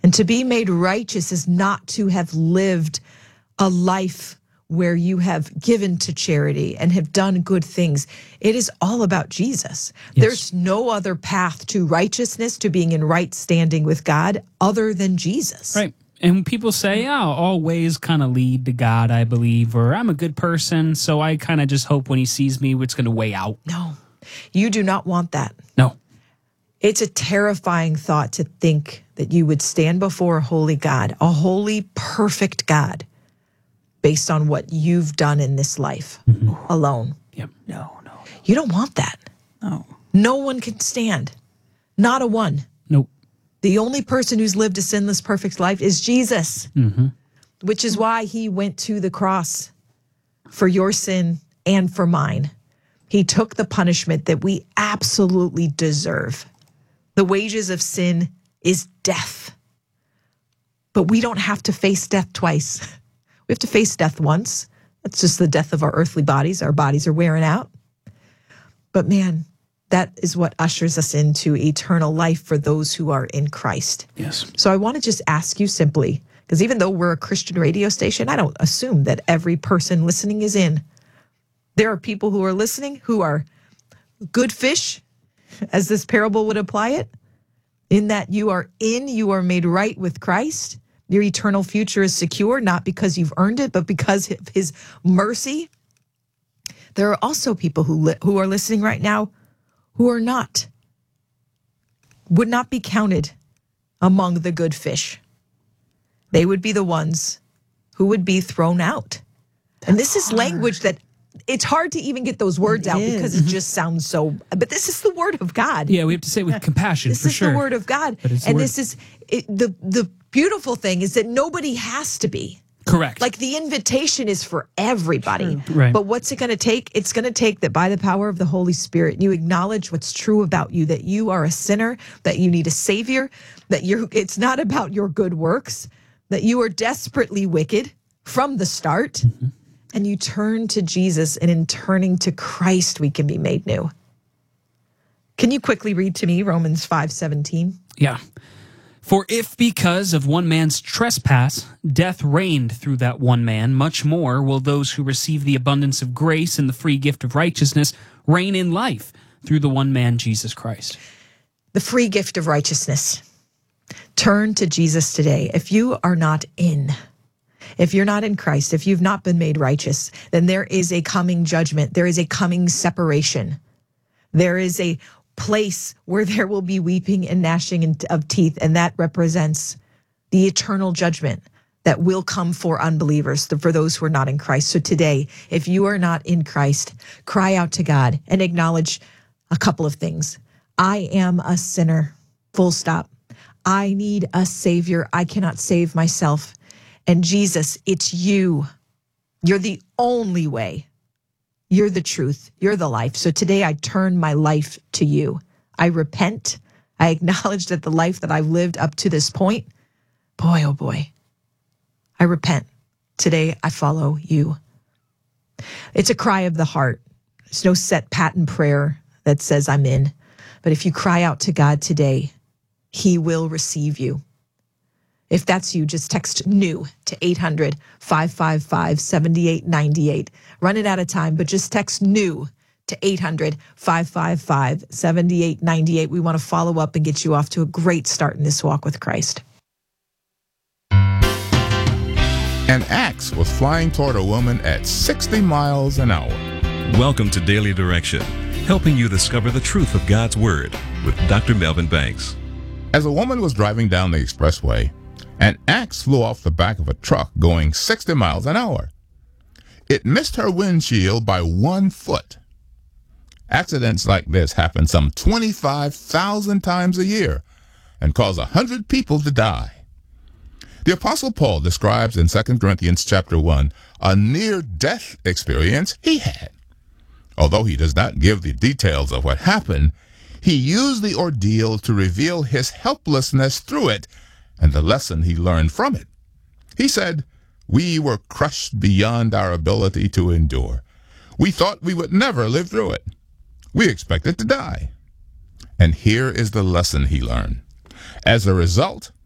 And to be made righteous is not to have lived a life where you have given to charity and have done good things. It is all about Jesus. Yes. There's no other path to righteousness, to being in right standing with God, other than Jesus. Right. And people say, oh, all ways kind of lead to God, I believe, or I'm a good person, so I kind of just hope when he sees me, it's going to weigh out. No, you do not want that. No. It's a terrifying thought to think that you would stand before a holy God, a holy, perfect God, based on what you've done in this life alone. Yep. No. You don't want that. No. No one can stand. Not a one. Nope. The only person who's lived a sinless, perfect life is Jesus, which is why he went to the cross for your sin and for mine. He took the punishment that we absolutely deserve. The wages of sin is death. But we don't have to face death twice. We have to face death once. That's just the death of our earthly bodies. Our bodies are wearing out. But man, that is what ushers us into eternal life for those who are in Christ. Yes. So I want to just ask you simply, because even though we're a Christian radio station, I don't assume that every person listening is in. There are people who are listening who are good fish, as this parable would apply it, in that you are made right with Christ. Your eternal future is secure, not because you've earned it, but because of his mercy. There are also people who are listening right now who are not, would not be counted among the good fish. They would be the ones who would be thrown out. And this is language that it's hard to even get those words out because it just sounds so, but this is the word of God. Yeah, we have to say it with compassion, This for is sure. the word of God. And this is, the beautiful thing is that nobody has to be. Correct. Like the invitation is for everybody. Right. But what's it going to take? It's going to take that by the power of the Holy Spirit, you acknowledge what's true about you, that you are a sinner, that you need a savior, that it's not about your good works, that you are desperately wicked from the start, and you turn to Jesus, and in turning to Christ, we can be made new. Can you quickly read to me Romans 5:17? Yeah. For if because of one man's trespass death reigned through that one man, much more will those who receive the abundance of grace and the free gift of righteousness reign in life through the one man, Jesus Christ. The free gift of righteousness. Turn to Jesus today. If you are not in, if you're not in Christ, if you've not been made righteous, then there is a coming judgment. There is a coming separation. There is a place where there will be weeping and gnashing of teeth, and that represents the eternal judgment that will come for unbelievers, for those who are not in Christ. So today, if you are not in Christ, cry out to God and acknowledge a couple of things. I am a sinner, full stop. I need a savior. I cannot save myself. And Jesus, it's you. You're the only way. You're the truth. You're the life. So today I turn my life to you. I repent. I acknowledge that the life that I've lived up to this point, boy, oh boy, I repent. Today I follow you. It's a cry of the heart. There's no set pattern prayer that says I'm in. But if you cry out to God today, he will receive you. If that's you, just text NEW to 800-555-7898. Running out of time, but just text NEW to 800-555-7898. We want to follow up and get you off to a great start in this walk with Christ. An axe was flying toward a woman at 60 miles an hour. Welcome to Daily Direction, helping you discover the truth of God's Word with Dr. Melvin Banks. As a woman was driving down the expressway, an axe flew off the back of a truck going 60 miles an hour. It missed her windshield by 1 foot. Accidents like this happen some 25,000 times a year and cause 100 people to die. The Apostle Paul describes in 2 Corinthians chapter 1 a near-death experience he had. Although he does not give the details of what happened, he used the ordeal to reveal his helplessness through it and the lesson he learned from it. He said, "We were crushed beyond our ability to endure. We thought we would never live through it. We expected to die." And here is the lesson he learned. As a result,